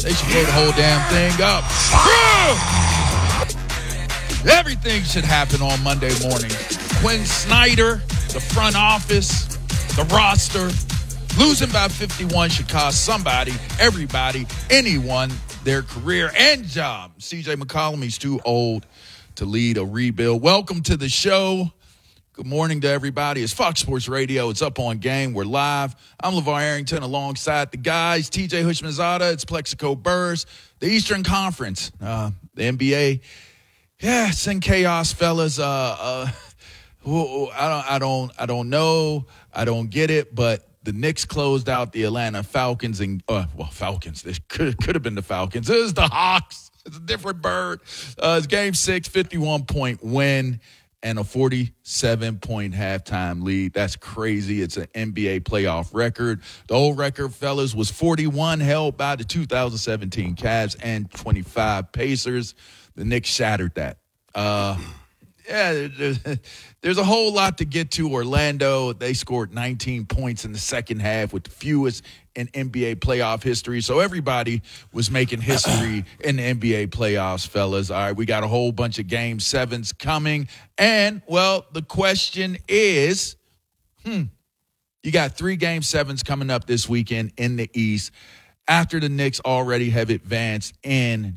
They should blow the whole damn thing up. Everything should happen on Monday morning. Quinn Snyder, the front office, the roster, losing by 51 should cost somebody, everybody, anyone, their career and job. CJ McCollum, he's too old to lead a rebuild. Welcome to the show. Good morning to everybody. It's Fox Sports Radio. It's Up on Game. We're live. I'm LeVar Arrington alongside the guys. TJ Houshmandzadeh. It's Plexico Burrs. The Eastern Conference. The NBA. Yeah, it's in chaos, fellas. I don't know. I don't get it, but the Knicks closed out the Atlanta Falcons and Falcons. This could have been the Falcons. It was the Hawks. It's a different bird. It's Game 6, 51-point win and a 47-point halftime lead. That's crazy. It's an NBA playoff record. The old record, fellas, was 41, held by the 2017 Cavs and 25 Pacers. The Knicks shattered that. There's a whole lot to get to. Orlando, they scored 19 points in the second half with the fewest in NBA playoff history. So everybody was making history in the NBA playoffs, fellas. All right, we got a whole bunch of Game 7s coming. And, well, the question is, you got 3 Game 7s coming up this weekend in the East after the Knicks already have advanced in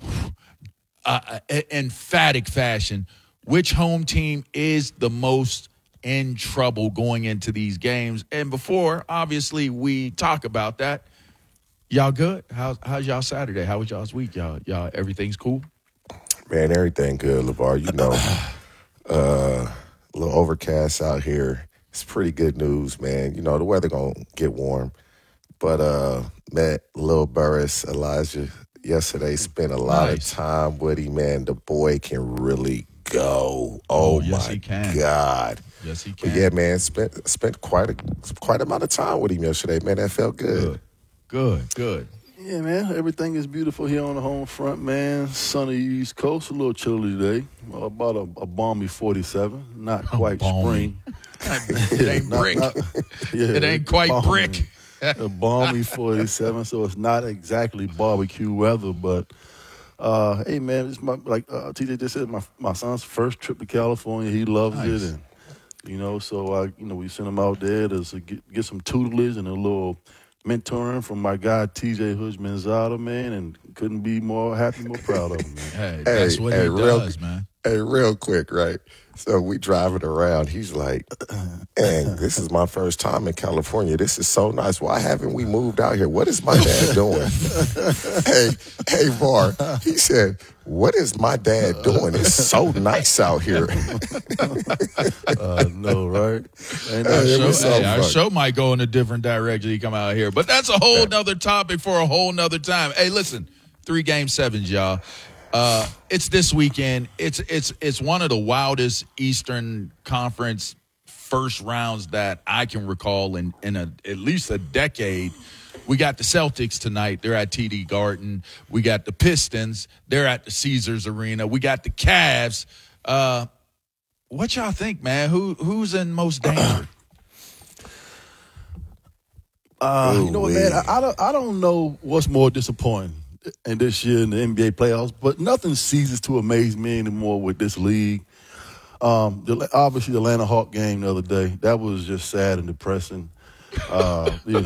emphatic fashion. Which home team is the most in trouble going into these games? And before, obviously, we talk about that, y'all good? How's y'all Saturday? How was y'all's week? Y'all, everything's cool? Man, everything good, LeVar. You know, a little overcast out here. It's pretty good news, man. You know, the weather gonna get warm. But, met Lil Burris, Elijah, yesterday, spent a lot of time with him, man. The boy can really go. Oh yes, my he can. God. Yes, he can. But yeah, man, spent quite amount of time with him yesterday, man. That felt good. Good. Yeah, man, everything is beautiful here on the home front, man. Sunny East Coast, a little chilly today. About a balmy 47, not quite spring. It ain't brick. It ain't quite balmy. brick. A balmy 47, so it's not exactly barbecue weather, but hey, man, it's like TJ just said, my son's first trip to California. He loves it, and so we sent him out there to get some tutelage and a little mentoring from my guy TJ Houshmandzadeh, man, and couldn't be more happy, more proud of him, man. Hey, that's what he does, man. Hey, real quick, right? So we driving around. He's like, "And this is my first time in California. This is so nice. Why haven't we moved out here? What is my dad doing?" hey, Var. He said, "What is my dad doing? It's so nice out here." No, right? Our show might go in a different direction. You come out here, but that's a whole nother topic for a whole nother time. Hey, listen, 3 Game 7s, y'all. It's this weekend. It's one of the wildest Eastern Conference first rounds that I can recall in at least a decade. We got the Celtics tonight. They're at TD Garden. We got the Pistons. They're at the Caesars Arena. We got the Cavs. What y'all think, man? Who's in most danger? You know what, man? I don't know what's more disappointing in this year in the NBA playoffs, but nothing ceases to amaze me anymore with this league. Obviously, the Atlanta Hawk game the other day, that was just sad and depressing. You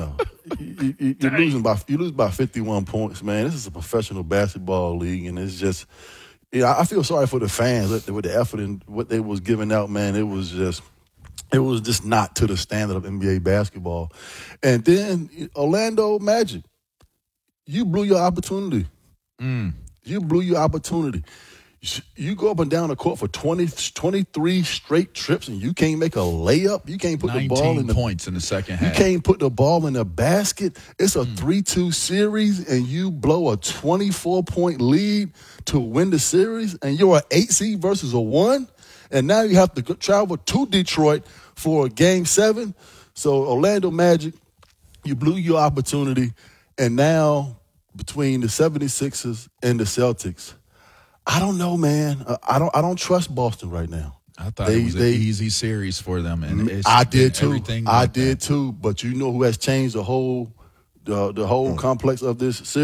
lose by 51 points, man. This is a professional basketball league, and it's just, I feel sorry for the fans with the effort and what they was giving out, man. It was just not to the standard of NBA basketball. And then Orlando Magic, you blew your opportunity. You blew your opportunity. You go up and down the court for 23 straight trips, and you can't make a layup. You can't put the ball in 19 points in the second half. You can't put the ball in the basket. It's a 3-2 series, and you blow a 24-point lead to win the series, and you're an 8 seed versus a 1, and now you have to travel to Detroit for a Game 7. So Orlando Magic, you blew your opportunity, and now between the 76ers and the Celtics, I don't know, man. I don't trust Boston right now. I thought it was an easy series for them, and I did too. Everything I did too. But you know who has changed the whole complex of this series?